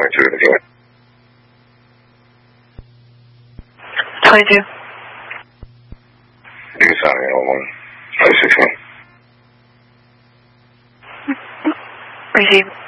back to it again. 22. Do signing on 1, 16. Receive.